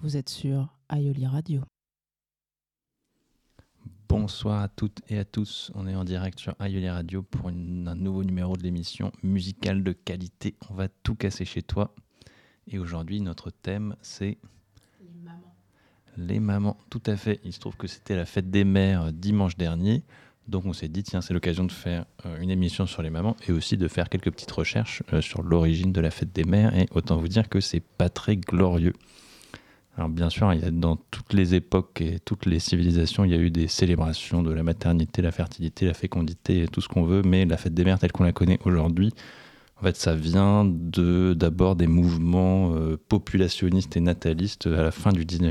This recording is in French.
Vous êtes sur Aioli Radio. Bonsoir à toutes et à tous, on est en direct sur Aioli Radio pour un nouveau numéro de l'émission musicale de qualité. On va tout casser chez toi. Et aujourd'hui, notre thème, c'est... Les mamans. Les mamans, tout à fait. Il se trouve que c'était la fête des mères dimanche dernier. Donc on s'est dit, tiens, c'est l'occasion de faire une émission sur les mamans et aussi de faire quelques petites recherches sur l'origine de la fête des mères. Et autant vous dire que c'est pas très glorieux. Alors bien sûr, il y a, dans toutes les époques et toutes les civilisations, il y a eu des célébrations de la maternité, la fertilité, la fécondité et tout ce qu'on veut, mais la fête des mères telle qu'on la connaît aujourd'hui, en fait, ça vient d'abord des mouvements populationnistes et natalistes à la fin du 19e